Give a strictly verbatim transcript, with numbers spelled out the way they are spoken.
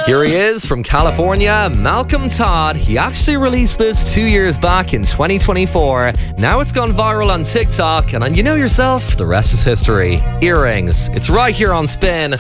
Here he is from California, Malcolm Todd. He actually released this two years back in twenty twenty-four. Now it's gone viral on TikTok, and you know yourself, the rest is history. Earrings. It's right here on Spin.